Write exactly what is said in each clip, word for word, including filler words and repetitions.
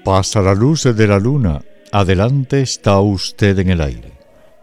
Pasa la luz de la luna. Adelante, está usted en el aire.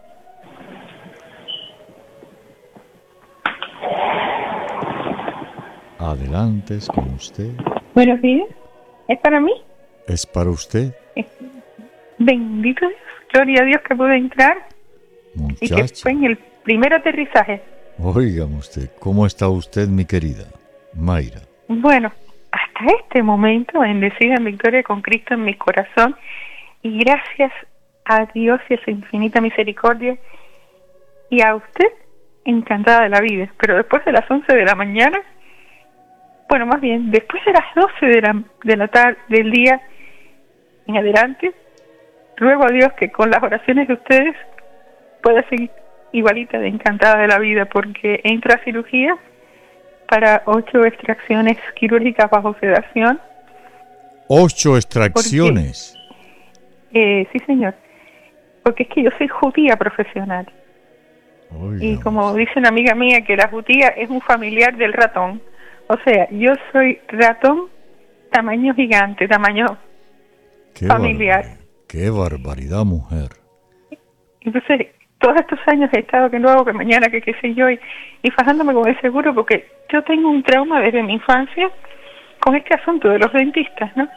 Adelante, es con usted. Buenos días. ¿Es para mí? ¿Es para usted? Bendito Dios. Gloria a Dios que pude entrar. Muchacha. Y que fue en el primer aterrizaje. Óigame usted, ¿cómo está usted, mi querida Mayra? Bueno, hasta este momento, bendecida en victoria con Cristo en mi corazón, y gracias a Dios y a su infinita misericordia, y a usted, encantada de la vida. Pero después de las once de la mañana, bueno, más bien, después de las doce de la, de la tarde, del día en adelante, ruego a Dios que con las oraciones de ustedes pueda seguir igualita de encantada de la vida, porque entro a cirugía para ocho extracciones quirúrgicas bajo sedación. ¿Ocho extracciones? Porque, eh, sí, señor. Porque es que yo soy judía profesional. Oigamos. Y como dice una amiga mía, que la judía es un familiar del ratón. O sea, yo soy ratón tamaño gigante, tamaño Qué familiar. barbaridad, qué barbaridad, mujer. Entonces, todos estos años he estado que no hago, que mañana, que qué sé yo, y, y fajándome con el seguro, porque yo tengo un trauma desde mi infancia con este asunto de los dentistas, ¿no?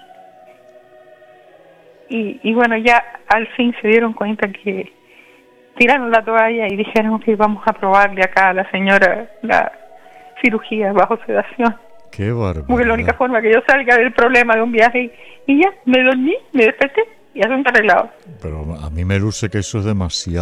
Y, y bueno, ya al fin se dieron cuenta que tiraron la toalla y dijeron que vamos a probarle acá a la señora la cirugía bajo sedación. Qué barbaridad. Porque es la única forma que yo salga del problema de un viaje, y, y ya, me dormí, me desperté y asunto arreglado. Pero a mí me luce que eso es demasiado.